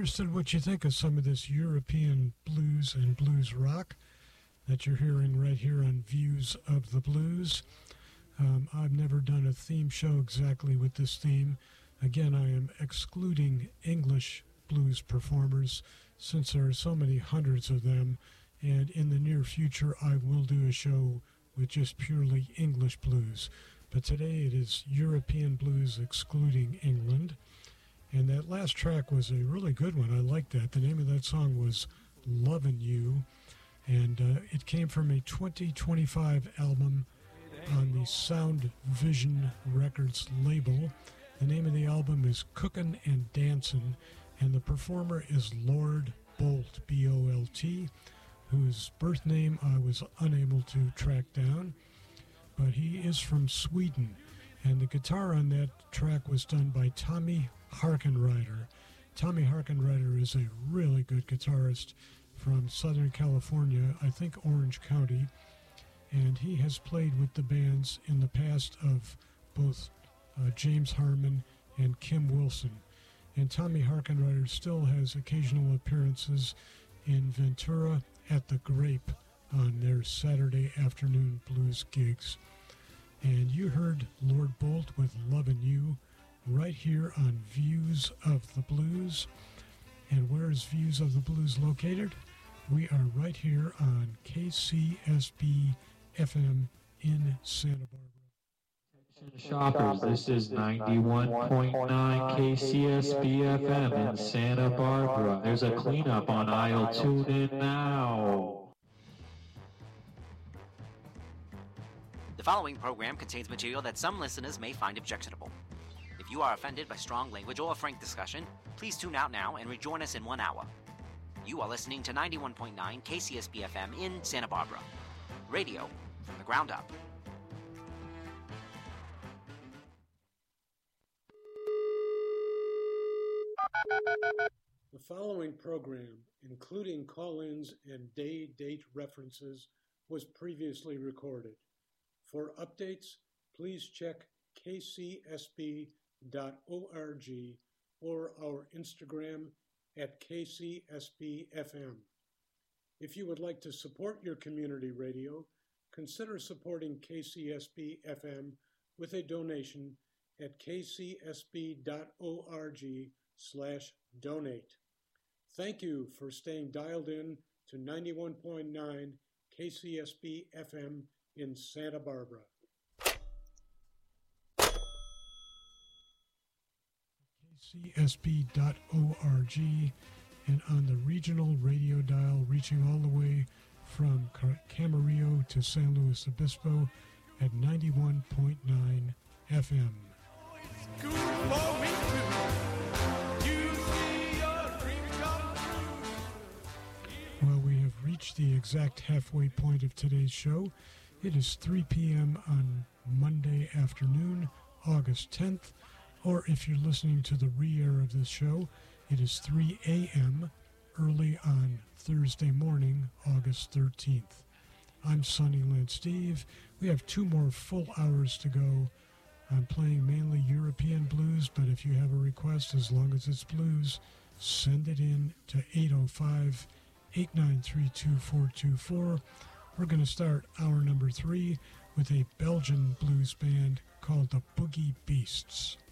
interested in what you think of some of this European blues and blues rock that you're hearing right here on Views of the Blues. I've never done a theme show exactly with this theme. Again, I am excluding English blues performers since there are so many hundreds of them, and in the near future I will do a show with just purely English blues. But today it is European blues excluding England. And that last track was a really good one. I liked that. The name of that song was Lovin' You. And it came from a 2025 album on the Sound Vision Records label. The name of the album is Cookin' and Dancin', and the performer is Lord Bolt, B-O-L-T, whose birth name I was unable to track down, but he is from Sweden. And the guitar on that track was done by Tommy Harkenrider. Tommy Harkenrider is a really good guitarist from Southern California, I think Orange County, and he has played with the bands in the past of both James Harmon and Kim Wilson. And Tommy Harkenrider still has occasional appearances in Ventura at the Grape on their Saturday afternoon blues gigs. And you heard Lord Bolt with Lovin' You right here on Views of the Blues. And where is Views of the Blues located? We are right here on KCSB FM in Santa Barbara. Shoppers, this is 91.9 KCSB FM in Santa Barbara. There's a cleanup on aisle. Tune in now. The following program contains material that some listeners may find objectionable. If you are offended by strong language or frank discussion, please tune out now and rejoin us in 1 hour. You are listening to 91.9 KCSB FM in Santa Barbara. Radio from the ground up. The following program, including call-ins and day-date references, was previously recorded. For updates, please check kcsb.org or our Instagram at KCSBFM. If you would like to support your community radio, consider supporting KCSB-FM with a donation at kcsb.org/donate. Thank you for staying dialed in to 91.9 KCSB-FM in Santa Barbara. KCSB.org and on the regional radio dial reaching all the way from Camarillo to San Luis Obispo at 91.9 FM. Well, we have reached the exact halfway point of today's show. It is 3 p.m. on Monday afternoon, August 10th, or if you're listening to the re-air of this show, it is 3 a.m. early on Thursday morning, August 13th. I'm Sonny Lynn Steve. We have 2 more full hours to go. I'm playing mainly European blues, but if you have a request, as long as it's blues, send it in to 805-893-2424. We're going to start hour number 3 with a Belgian blues band called the Boogie Beasts.